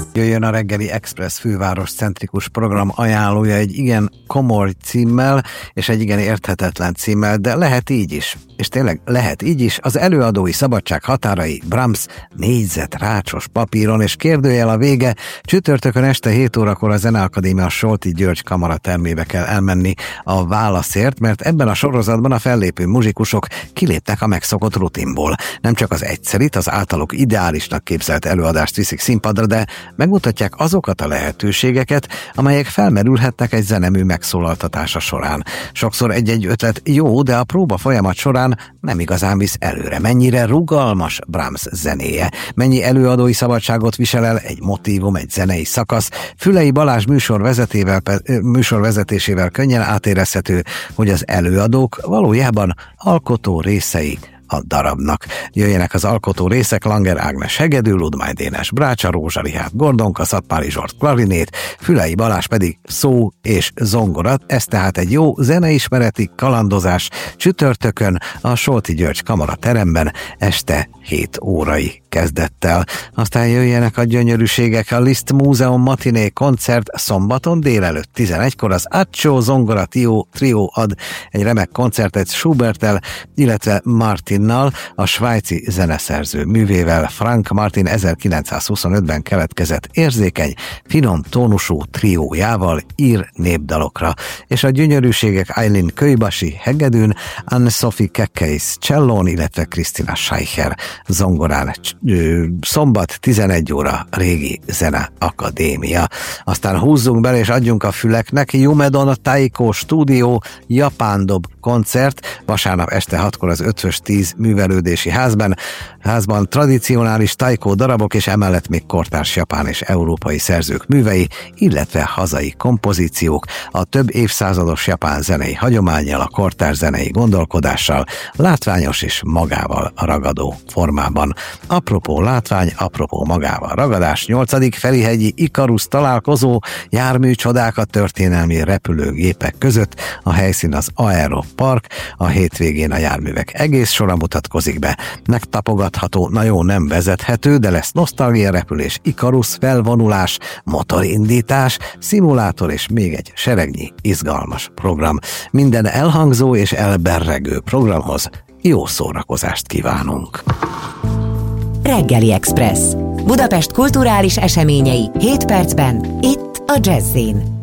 Jöjjön a Reggeli Express főváros centrikus program ajánlója egy igen komoly címmel és egy igen érthetetlen címmel, de lehet így is. És tényleg lehet így is, az előadói szabadság határai, Brahms négyzet rácsos papíron, és kérdőjel a vége, csütörtökön este 7 órakor a Zeneakadémia Solti György kamaratermébe kell elmenni a válaszért, mert ebben a sorozatban a fellépő muzsikusok kiléptek a megszokott rutinból. Nem csak az egyszerit, az általuk ideálisnak képzelt előadást viszik színpadra, de megmutatják azokat a lehetőségeket, amelyek felmerülhetnek egy zenemű megszólaltatása során. Sokszor egy-egy ötlet jó, de a próba folyamat során nem igazán visz előre. Mennyire rugalmas Brahms zenéje, mennyi előadói szabadságot visel el egy motívum, egy zenei szakasz. Fülei Balázs műsorvezetésével könnyen átérezhető, hogy az előadók valójában alkotó részei a darabnak. Jöjjenek az alkotó részek: Langer Ágnes hegedű, Ludmai Dénes brácsa, Rózsa Richárd gordonka, Szatmári Zsolt klarinét, Fülei Balázs pedig szó és zongora. Ez tehát egy jó zeneismereti kalandozás csütörtökön a Solti György kamarateremben este 7 órai kezdettel. Aztán jöjjenek a gyönyörűségek: a Liszt Múzeum matiné koncert szombaton délelőtt 11-kor. Az Accio zongora trió ad egy remek koncertet Schuberttel, illetve Martinnal, a svájci zeneszerző művével. Frank Martin 1925-ben keletkezett érzékeny, finom tónusú triójával ír népdalokra. És a gyönyörűségek Eileen Kőbasi hegedűn, Anne-Sophie Kekkeis csellón, illetve Krisztina Scheicher zongorán. Szombat 11 óra Régi Zene Akadémia. Aztán húzzunk bele és adjunk a füleknek. Yumedon Taiko Stúdió japán dob koncert vasárnap este 6-kor az Ötvös 10 művelődési házban tradicionális taiko darabok, és emellett még kortárs japán és európai szerzők művei, illetve hazai kompozíciók, a több évszázados japán zenei hagyománnyal, a kortárs zenei gondolkodással, látványos és magával ragadó formában. Apropó látvány, apropó magával ragadás, 8. Ferihegyi Ikarus találkozó, járműcsodák a történelmi repülőgépek között. A helyszín az Aeropark, a hétvégén a járművek egész sora mutatkozik be. Megtapogatható, na jó, nem vezethető, de lesz nosztalgia repülés, Ikarus felvonulás, motorindítás, szimulátor és még egy seregnyi izgalmas program. Minden elhangzó és elberregő programhoz jó szórakozást kívánunk! Reggeli Express. Budapest kulturális eseményei 7 percben, itt a Jazz-in.